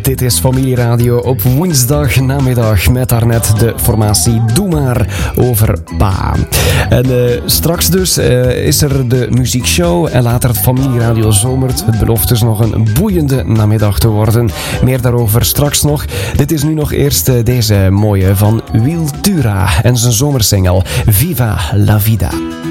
Dit is Familieradio op woensdag namiddag met daarnet de formatie Doe maar over Pa. En straks dus is er de muziekshow en later het Familieradio Zomert. Het belooft dus nog een boeiende namiddag te worden. Meer daarover straks nog. Dit is nu nog eerst deze mooie van Wiltura en zijn zomersingle Viva la Vida.